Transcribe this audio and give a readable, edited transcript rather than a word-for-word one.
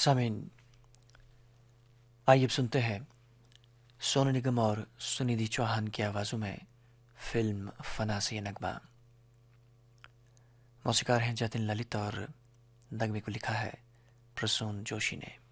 सामीन, आइए अब सुनते हैं सोनू निगम और सुनिधि चौहान की आवाज़ों में फिल्म फना से ये नगमा। मौसीकार हैं जतिन ललित और नगमे को लिखा है प्रसून जोशी ने।